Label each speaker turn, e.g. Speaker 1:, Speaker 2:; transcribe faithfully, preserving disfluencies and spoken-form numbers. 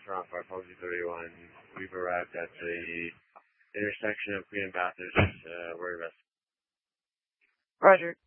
Speaker 1: Toronto for Apology thirty-one. We've arrived at the intersection of Queen and Bathurst. Uh, we're in West.
Speaker 2: Roger.